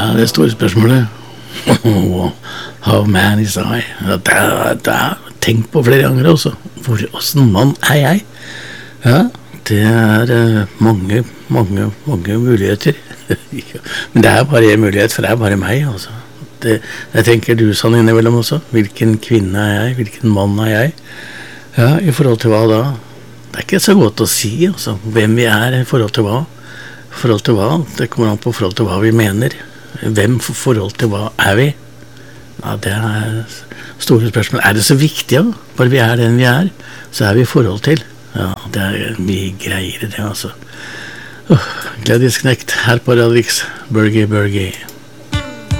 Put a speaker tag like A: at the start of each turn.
A: det store spørsmålet. How man is I? Det er tenkt på flere ganger også. Hvordan mann er jeg? Ja, det er mange muligheter. Men det er bare en mulighet, for det er bare meg, altså. Jeg tenker du sånn innimellom også. Hvilken kvinne er jeg? Hvilken mann er jeg? Ja, i forhold til hva da? Det er ikke så godt å si, altså. Hvem vi er i forhold til hva. Forhold til hva? Det kommer an på forhold til hva vi mener. Hvem for forhold til hva er vi? Ja, det er store spørsmål. Er det så viktig, ja? Bare vi er den vi er, så er vi i forhold til. Ja, det er mye greier i det, altså. Gledesknekt her på Radio Rix. Burgie.